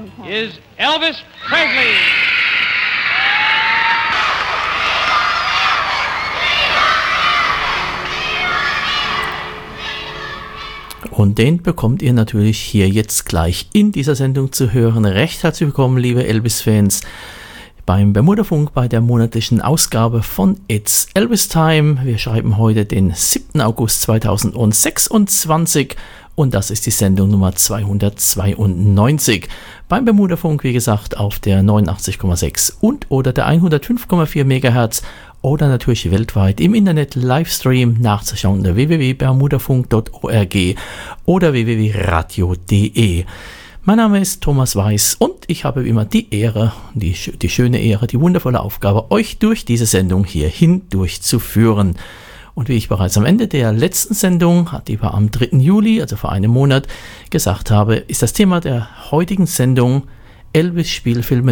is Elvis Presley. Und den bekommt ihr natürlich hier jetzt gleich in dieser Sendung zu hören. Recht herzlich willkommen, liebe Elvis-Fans, beim Bermuda-Funk bei der monatlichen Ausgabe von It's Elvis Time. Wir schreiben heute den 7. August 2026 und das ist die Sendung Nummer 292. Beim Bermuda-Funk, wie gesagt, auf der 89,6 und oder der 105,4 MHz oder natürlich weltweit im Internet Livestream nachzuschauen unter www.bermudafunk.org oder www.radio.de. Mein Name ist Thomas Weiß und ich habe wie immer die Ehre, die schöne Ehre, die wundervolle Aufgabe, euch durch diese Sendung hier hindurchzuführen. Und wie ich bereits am Ende der letzten Sendung, die war am 3. Juli, also vor einem Monat, gesagt habe, ist das Thema der heutigen Sendung Elvis-Spielfilme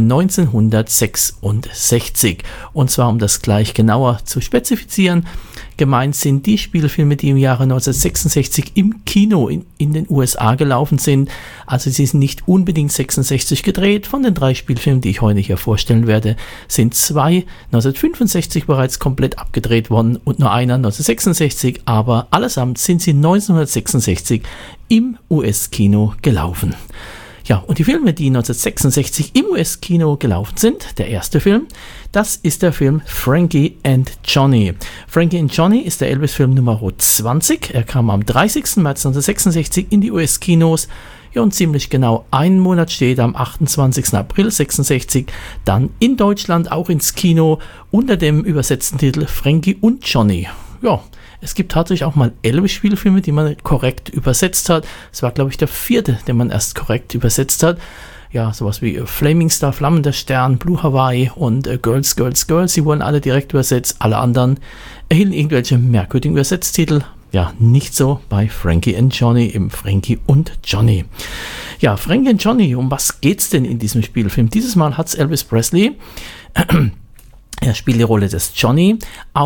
1966. Und zwar, um das gleich genauer zu spezifizieren, gemeint sind die Spielfilme, die im Jahre 1966 im Kino in den USA gelaufen sind. Also sie sind nicht unbedingt 66 gedreht. Von den 3 Spielfilmen, die ich heute hier vorstellen werde, sind 2 1965 bereits komplett abgedreht worden und nur einer 1966. Aber allesamt sind sie 1966 im US-Kino gelaufen. Ja, und die Filme, die 1966 im US-Kino gelaufen sind, der erste Film, das ist der Film Frankie and Johnny. Frankie and Johnny ist der Elvis-Film Nummer 20. Er kam am 30. März 1966 in die US-Kinos. Ja, und ziemlich genau einen Monat steht am 28. April 1966 dann in Deutschland auch ins Kino unter dem übersetzten Titel Frankie und Johnny. Ja, es gibt tatsächlich auch mal Elvis-Spielfilme, die man korrekt übersetzt hat. Es war, glaube ich, der 4., den man erst korrekt übersetzt hat. Ja, sowas wie Flaming Star, Flammender Stern, Blue Hawaii und Girls, Girls, Girls. Sie wurden alle direkt übersetzt. Alle anderen erhielten irgendwelche merkwürdigen Übersetztitel. Ja, nicht so bei Frankie and Johnny, im Frankie und Johnny. Ja, Frankie and Johnny, um was geht's denn in diesem Spielfilm? Dieses Mal hat's Elvis Presley er spielt die Rolle des Johnny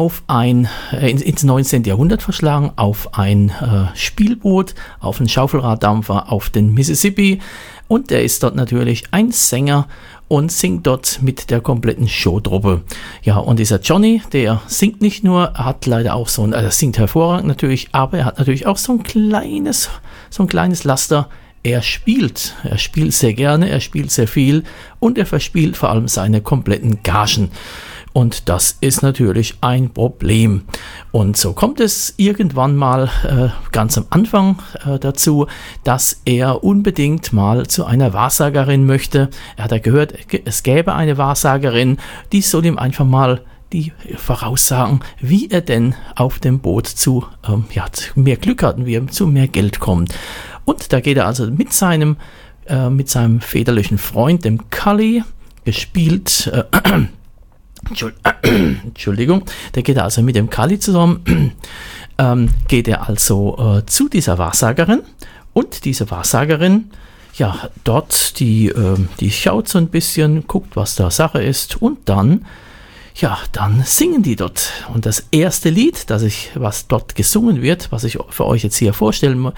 ins 19. Jahrhundert verschlagen, auf ein Spielboot, auf einen Schaufelraddampfer auf den Mississippi, und er ist dort natürlich ein Sänger und singt dort mit der kompletten Showtruppe. Ja, und dieser Johnny, der singt nicht nur, er hat leider auch er singt hervorragend natürlich, aber er hat natürlich auch so ein kleines Laster. Er spielt sehr gerne, er spielt sehr viel und er verspielt vor allem seine kompletten Gagen. Und das ist natürlich ein Problem. Und so kommt es irgendwann mal ganz am Anfang dazu, dass er unbedingt mal zu einer Wahrsagerin möchte. Er hat gehört, es gäbe eine Wahrsagerin, die soll ihm einfach mal die voraussagen, wie er denn auf dem Boot zu mehr Glück hat und wie er zu mehr Geld kommt. Und da geht er also mit seinem väterlichen Freund, dem Cully, gespielt, Entschuldigung, der geht also mit dem Cully zusammen, geht er also zu dieser Wahrsagerin, und diese Wahrsagerin, ja, dort, die schaut so ein bisschen, guckt, was da Sache ist, und dann singen die dort. Und das erste Lied, was dort gesungen wird, was ich für euch jetzt hier vorstellen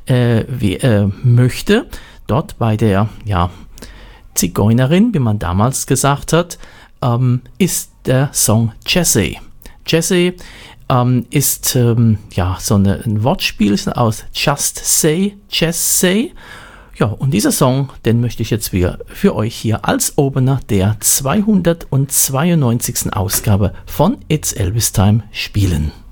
möchte, dort bei der Zigeunerin, wie man damals gesagt hat, ist der Song Jessie. Jessie ist so ein Wortspiel aus Just Say, Just Say. Ja, und dieser Song, den möchte ich jetzt wieder für euch hier als Opener der 292. Ausgabe von It's Elvis Time spielen.